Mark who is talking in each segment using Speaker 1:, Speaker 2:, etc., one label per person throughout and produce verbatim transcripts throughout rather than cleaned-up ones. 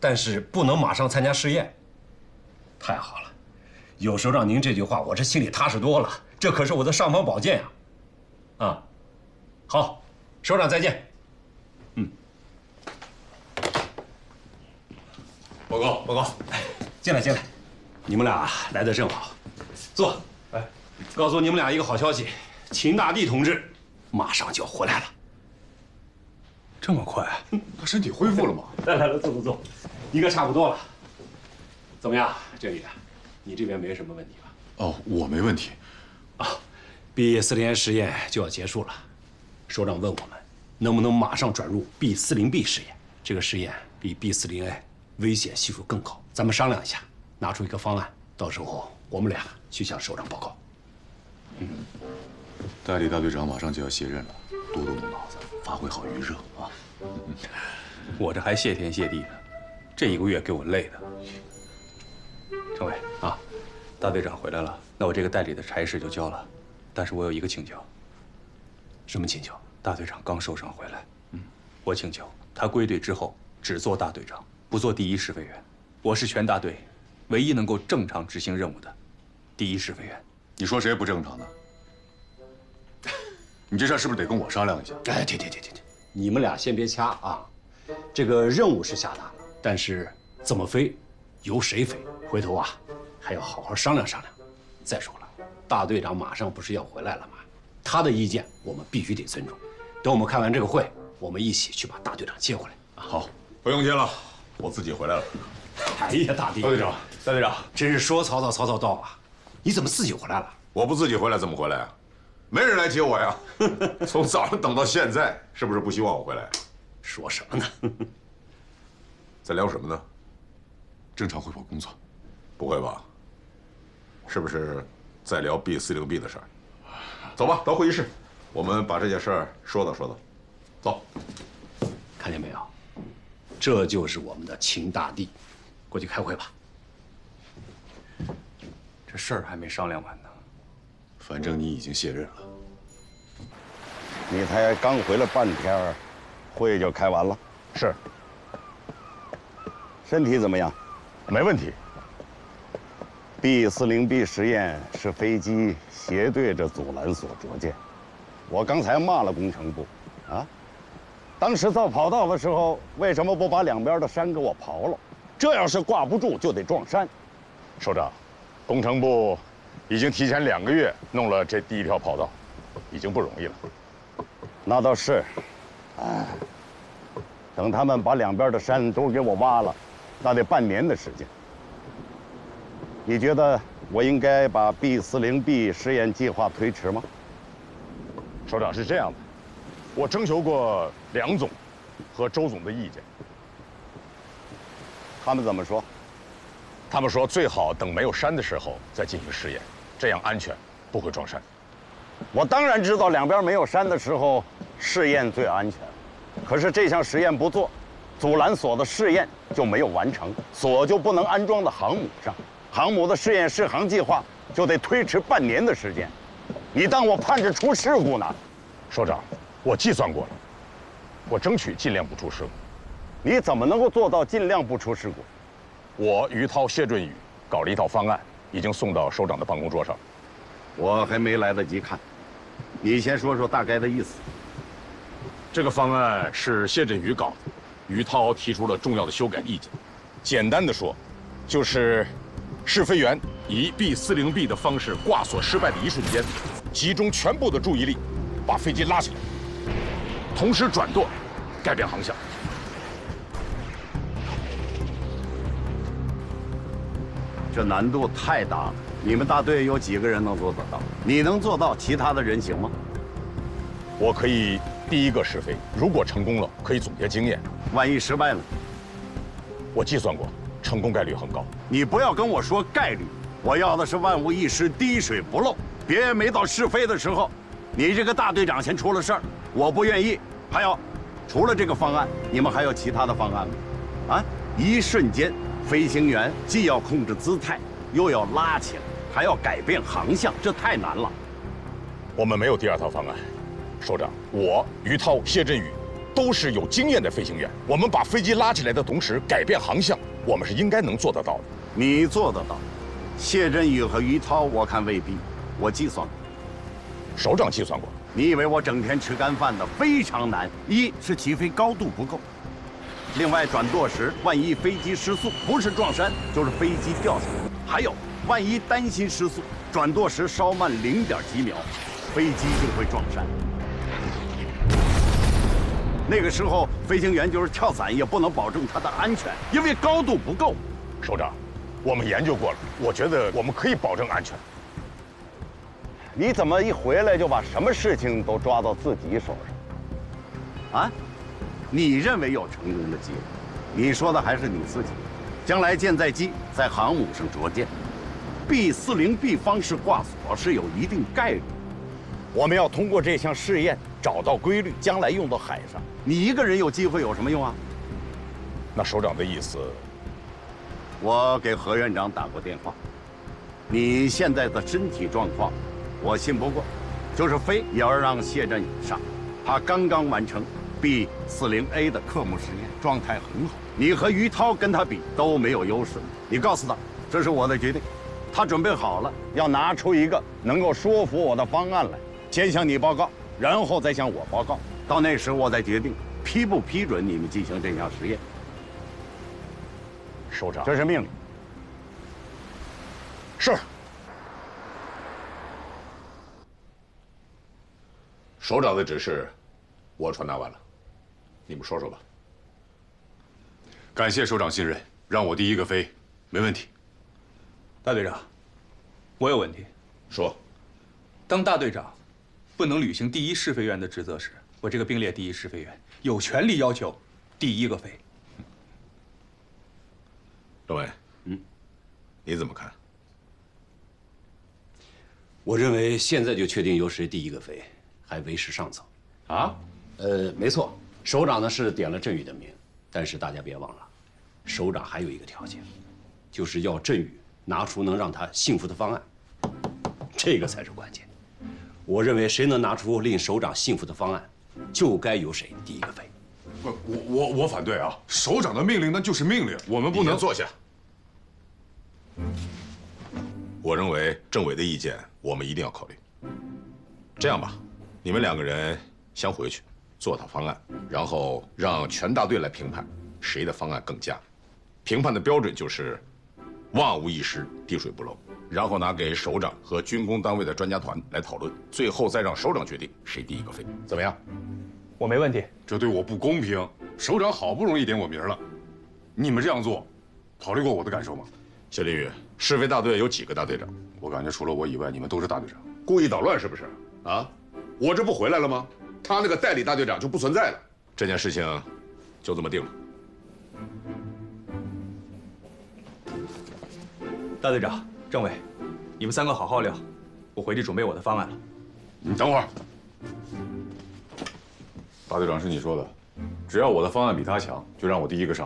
Speaker 1: 但是不能马上参加试验。太好了，有首长您这句话，我这心里踏实多了。这可是我的尚方宝剑呀！啊，好，首长再见。嗯。报告，报告，进来，进来。你们俩来的正好，坐。哎，告诉你们俩一个好消息，秦大帝同志马上就要回来了。
Speaker 2: 这么快？他身体恢复了吗？
Speaker 1: 来来来，坐坐坐，应该差不多了。怎么样，郑宇，你这边没什么问题吧？
Speaker 2: 哦，我没问题。
Speaker 1: 啊 ，B 四零 A 实验就要结束了，首长问我们能不能马上转入 B 四零 B 实验。这个实验比 B 四零 A 危险系数更高，咱们商量一下，拿出一个方案，到时候我们俩去向首长报告。嗯，
Speaker 2: 代理大队长马上就要卸任了，多动动脑子，发挥好余热啊！
Speaker 3: 我这还谢天谢地呢，这一个月给我累的。政委啊，大队长回来了，那我这个代理的差事就交了。但是我有一个请求。
Speaker 1: 什么请求？
Speaker 3: 大队长刚受伤回来，嗯，我请求他归队之后只做大队长，不做第一试飞员。我是全大队唯一能够正常执行任务的第一试飞员。
Speaker 2: 你说谁不正常呢？你这事儿是不是得跟我商量一下？
Speaker 1: 哎，停停停停停，你们俩先别掐啊！这个任务是下达了，但是怎么飞，由谁飞，回头啊还要好好商量商量。再说了，大队长马上不是要回来了吗？他的意见我们必须得尊重。等我们开完这个会，我们一起去把大队长接回来。
Speaker 2: 好，不用接了，我自己回来了。
Speaker 1: 哎呀，大弟，
Speaker 2: 大队长，大队长，
Speaker 1: 真是说曹操曹操到啊！你怎么自己回来了？
Speaker 4: 我不自己回来怎么回来啊？没人来接我呀！从早上等到现在，是不是不希望我回来？
Speaker 1: 说什么呢？
Speaker 4: 在聊什么呢？
Speaker 2: 正常汇报工作。
Speaker 4: 不会吧？是不是在聊 B 四零 B 的事儿？走吧，到会议室，我们把这件事儿说道说道。走。
Speaker 1: 看见没有？这就是我们的秦大帝。过去开会吧。
Speaker 3: 这事儿还没商量完呢。
Speaker 2: 反正你已经卸任了。
Speaker 5: 你才刚回来半天，会就开完了。
Speaker 6: 是。
Speaker 5: 身体怎么样？
Speaker 6: 没问题。
Speaker 5: B 四零 B 实验是飞机斜对着阻拦索着舰，我刚才骂了工程部，啊，当时造跑道的时候，为什么不把两边的山给我刨了？这要是挂不住，就得撞山。
Speaker 6: 首长，工程部已经提前两个月弄了这第一条跑道，已经不容易了。
Speaker 5: 那倒是，哎，等他们把两边的山都给我挖了，那得半年的时间。你觉得我应该把 B 四零 B 实验计划推迟吗？
Speaker 6: 首长，是这样的，我征求过梁总和周总的意见，
Speaker 5: 他们怎么说？
Speaker 6: 他们说最好等没有山的时候再进行试验，这样安全，不会撞山。
Speaker 5: 我当然知道两边没有山的时候试验最安全，可是这项实验不做，阻拦索的试验就没有完成，索就不能安装到航母上。航母的试验试航计划就得推迟半年的时间，你当我盼着出事故呢？
Speaker 6: 首长，我计算过了，我争取尽量不出事故。
Speaker 5: 你怎么能够做到尽量不出事故？
Speaker 6: 我于涛、谢振宇搞了一套方案，已经送到首长的办公桌上。
Speaker 5: 我还没来得及看，你先说说大概的意思。
Speaker 6: 这个方案是谢振宇搞的，于涛提出了重要的修改意见。简单的说，就是试飞员以 B 四零 B 的方式挂索失败的一瞬间，集中全部的注意力，把飞机拉起来，同时转舵，改变航向。
Speaker 5: 这难度太大了，你们大队有几个人能做得到？你能做到，其他的人行吗？
Speaker 6: 我可以第一个试飞，如果成功了，可以总结经验。
Speaker 5: 万一失败了，
Speaker 6: 我计算过，成功概率很高。
Speaker 5: 你不要跟我说概率，我要的是万无一失，滴水不漏。别没到试飞的时候，你这个大队长先出了事儿，我不愿意。还有，除了这个方案，你们还有其他的方案吗？啊，一瞬间，飞行员既要控制姿态，又要拉起来，还要改变航向，这太难了。
Speaker 6: 我们没有第二套方案，首长，我于涛、谢振宇都是有经验的飞行员，我们把飞机拉起来的同时改变航向，我们是应该能做得到的。
Speaker 5: 你做得到，谢振宇和于涛，我看未必。我计算过，
Speaker 6: 首长计算过。
Speaker 5: 你以为我整天吃干饭的？非常难。一是起飞高度不够，另外转舵时万一飞机失速，不是撞山就是飞机掉下来。还有，万一担心失速，转舵时稍慢零点几秒，飞机就会撞山。那个时候，飞行员就是跳伞也不能保证它的安全，因为高度不够。
Speaker 6: 首长，我们研究过了，我觉得我们可以保证安全。
Speaker 5: 你怎么一回来就把什么事情都抓到自己手上？啊？你认为有成功的机会？你说的还是你自己。将来舰载机在航母上着舰 ，B 四零 B 方式挂锁是有一定概率。我们要通过这项试验找到规律，将来用到海上。你一个人有机会有什么用啊？
Speaker 6: 那首长的意思，
Speaker 5: 我给何院长打过电话，你现在的身体状况，我信不过，就是飞也要让谢振宇上。他刚刚完成 B 四零 A 的科目实验，状态很好。你和于涛跟他比都没有优势。你告诉他，这是我的决定。他准备好了，要拿出一个能够说服我的方案来，先向你报告，然后再向我报告。到那时我再决定批不批准你们进行这项实验。
Speaker 6: 首长，
Speaker 5: 这是命令。
Speaker 6: 是。
Speaker 4: 首长的指示，我传达完了，你们说说吧。
Speaker 2: 感谢首长信任，让我第一个飞，没问题。
Speaker 3: 大队长，我有问题。
Speaker 4: 说。
Speaker 3: 当大队长不能履行第一试飞员的职责时，我这个并列第一试飞员有权利要求第一个飞。
Speaker 4: 政委，嗯，你怎么看？
Speaker 1: 我认为现在就确定由谁第一个飞，还为时尚早。
Speaker 4: 啊？
Speaker 1: 呃，没错，首长呢是点了振宇的名，但是大家别忘了，首长还有一个条件，就是要振宇拿出能让他幸福的方案，这个才是关键。我认为谁能拿出令首长幸福的方案，就该由谁第一个飞。
Speaker 2: 不，我我我反对啊！首长的命令那就是命令，我们不能
Speaker 4: 坐下。我认为政委的意见我们一定要考虑。这样吧，你们两个人先回去做套方案，然后让全大队来评判谁的方案更佳。评判的标准就是万无一失，滴水不漏。然后拿给首长和军工单位的专家团来讨论，最后再让首长决定谁第一个飞，怎么样？
Speaker 3: 我没问题。
Speaker 2: 这对我不公平。首长好不容易点我名了，你们这样做，考虑过我的感受吗？
Speaker 4: 谢林宇，试飞大队有几个大队长？
Speaker 2: 我感觉除了我以外，你们都是大队长。
Speaker 4: 故意捣乱是不是？啊，我这不回来了吗？他那个代理大队长就不存在了。这件事情就这么定了。
Speaker 3: 大队长、政委，你们三个好好聊，我回去准备我的方案了。
Speaker 2: 你等会儿。大队长是你说的，只要我的方案比他强，就让我第一个上。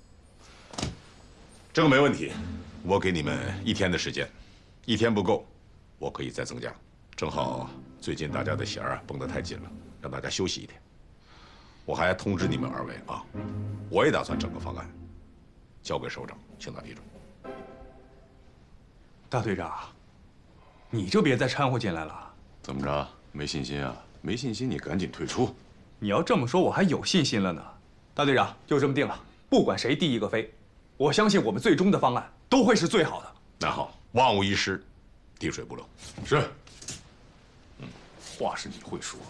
Speaker 4: 这个没问题，我给你们一天的时间，一天不够，我可以再增加。正好最近大家的弦儿啊绷得太紧了，让大家休息一天。我还通知你们二位啊，我也打算整个方案交给首长，请他批准。
Speaker 3: 大队长，你就别再掺和进来了。
Speaker 2: 怎么着？没信心啊？没信心你赶紧退出。
Speaker 3: 你要这么说，我还有信心了呢。大队长，就这么定了，不管谁第一个飞，我相信我们最终的方案都会是最好的。
Speaker 4: 那好，万无一失，滴水不漏。
Speaker 2: 是。嗯，话是你会说。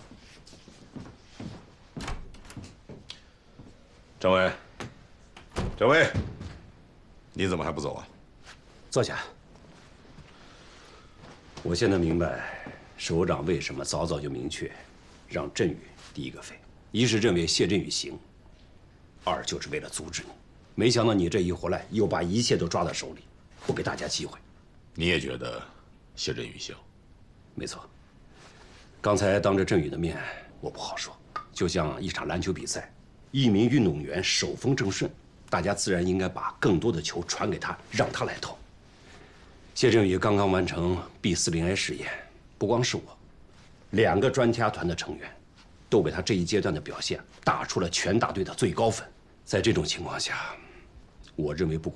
Speaker 4: 张伟，张伟，你怎么还不走啊？
Speaker 1: 坐下。我现在明白首长为什么早早就明确让振宇第一个飞，一是认为谢振宇行，二就是为了阻止你。没想到你这一回来，又把一切都抓在手里，不给大家机会。
Speaker 4: 你也觉得谢振宇行？
Speaker 1: 没错。刚才当着振宇的面，我不好说。就像一场篮球比赛，一名运动员手风正顺，大家自然应该把更多的球传给他，让他来投。谢振宇刚刚完成 B 四零 A 试验，不光是我，两个专家团的成员都为他这一阶段的表现打出了全大队的最高分。在这种情况下，我认为不。